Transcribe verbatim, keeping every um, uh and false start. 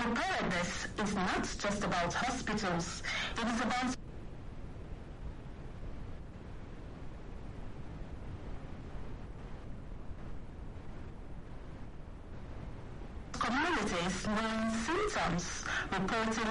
Preparedness is not just about hospitals. It is about communities knowing symptoms, reporting